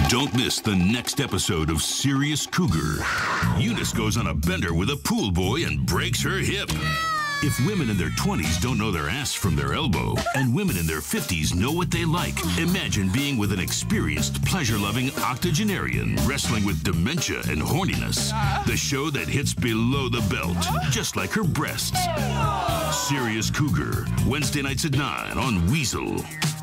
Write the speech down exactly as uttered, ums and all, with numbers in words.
Don't miss the next episode of Serious Cougar. Eunice goes on a bender with a pool boy and breaks her hip. If women in their twenties don't know their ass from their elbow, and women in their fifties know what they like, imagine being with an experienced, pleasure-loving octogenarian wrestling with dementia and horniness. The show that hits below the belt, just like her breasts. Serious Cougar, Wednesday nights at nine on Weasel.